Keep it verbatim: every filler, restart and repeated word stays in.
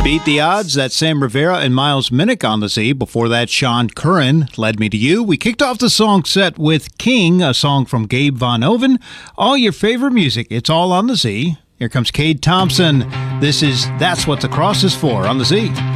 Beat the Odds, that's Sam Rivera and Miles Minnick on the Z. Before that, Sean Curran, Led Me to You. We kicked off the song set with King, a song from Gabe Van Oven. All your favorite music, it's all on the Z. Here comes Cade Thompson. This is That's What the Cross is For on the Z.